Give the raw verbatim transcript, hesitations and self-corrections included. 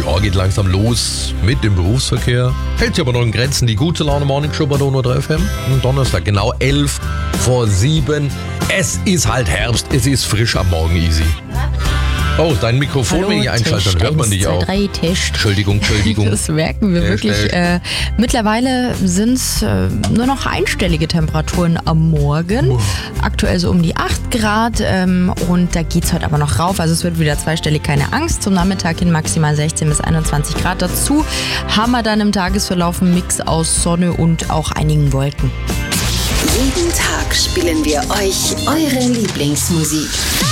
Ja, geht langsam los mit dem Berufsverkehr. Hält sich aber noch in Grenzen. Die gute Laune Morning Show bei Donau drei F M. Und Donnerstag, genau elf vor sieben. Es ist halt Herbst, es ist frisch am Morgen, easy. Oh, dein Mikrofon, Hallo, wenn ich einschalte, dann hört man dich auch. Drei, Test. Entschuldigung, Entschuldigung. Das merken wir Test, wirklich. Test. Äh, mittlerweile sind es äh, nur noch einstellige Temperaturen am Morgen. Uff. Aktuell so um die acht Grad. Ähm, und da geht es heute aber noch rauf. Also es wird wieder zweistellig, keine Angst. Zum Nachmittag hin maximal sechzehn bis einundzwanzig Grad. Dazu haben wir dann im Tagesverlauf einen Mix aus Sonne und auch einigen Wolken. Jeden Tag spielen wir euch eure Lieblingsmusik.